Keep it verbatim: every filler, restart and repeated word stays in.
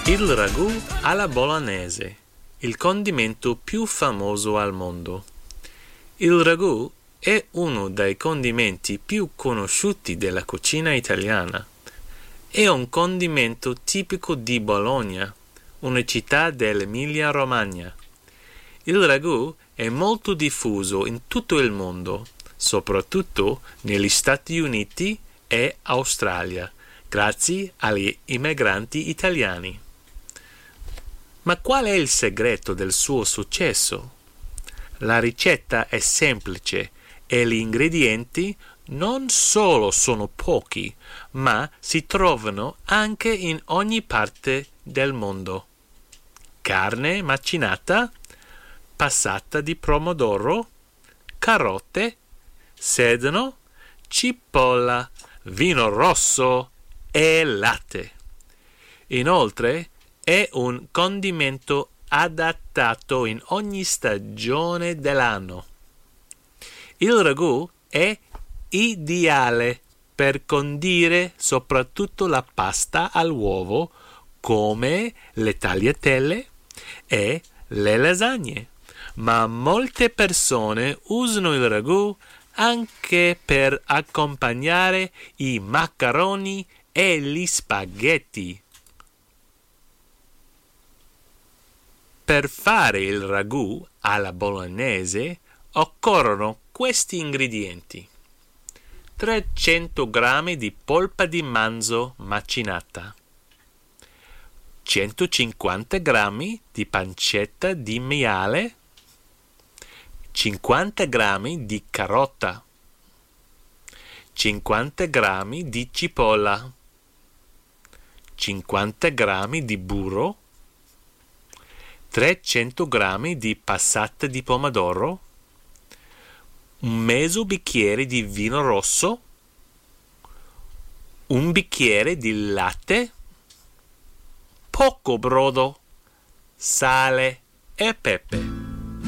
Il ragù alla bolognese, il condimento più famoso al mondo. Il ragù è uno dei condimenti più conosciuti della cucina italiana. È un condimento tipico di Bologna, una città dell'Emilia-Romagna. Il ragù è molto diffuso in tutto il mondo, soprattutto negli Stati Uniti e Australia, grazie agli immigranti italiani. Ma qual è il segreto del suo successo? La ricetta è semplice e gli ingredienti non solo sono pochi, ma si trovano anche in ogni parte del mondo. Carne macinata, passata di pomodoro, carote, sedano, cipolla, vino rosso e latte. Inoltre, è un condimento adattato in ogni stagione dell'anno. Il ragù è ideale per condire soprattutto la pasta all'uovo, come le tagliatelle e le lasagne, ma molte persone usano il ragù anche per accompagnare i maccheroni e gli spaghetti. Per fare il ragù alla bolognese occorrono questi ingredienti: trecento grammi di polpa di manzo macinata, centocinquanta grammi di pancetta di maiale, cinquanta grammi di carota, cinquanta grammi di cipolla, cinquanta grammi di burro, trecento grammi di passata di pomodoro, un mezzo bicchiere di vino rosso, un bicchiere di latte, poco brodo, sale e pepe.